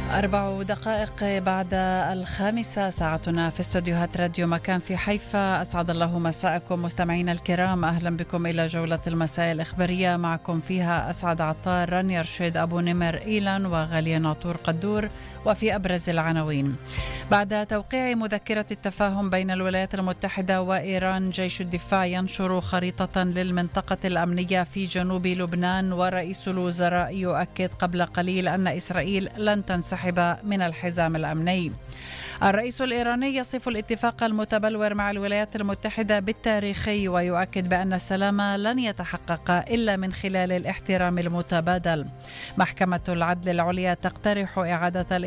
4 دقائق بعد 5 ساعتنا في استوديوهات راديو مكان في حيفا. أسعد الله مساءكم مستمعينا الكرام، أهلا بكم إلى جولة المساء الإخبارية. معكم فيها أسعد عطار، رانيا رشيد، أبو نمر، إيلان وغالية ناطور قدور. وفي أبرز العناوين: بعد توقيع مذكرة التفاهم بين الولايات المتحدة وإيران، جيش الدفاع ينشر خريطة للمنطقة الأمنية في جنوب لبنان، ورئيس الوزراء يؤكد قبل قليل أن إسرائيل لن تنسحب من الحزام الأمني. الرئيس الإيراني يصف الاتفاق المتبلور مع الولايات المتحدة بالتاريخي، ويؤكد بأن السلام لن يتحقق إلا من خلال الاحترام المتبادل. محكمة العدل العليا تقترح إعادة